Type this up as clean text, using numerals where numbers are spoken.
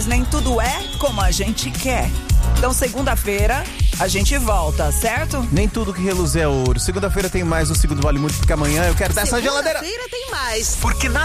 Nem tudo é como a gente quer. Então, segunda-feira, a gente volta, certo? Nem tudo que reluz é ouro. Segunda-feira tem mais, o segundo vale muito, porque amanhã eu quero dessa geladeira. Segunda-feira tem mais. Porque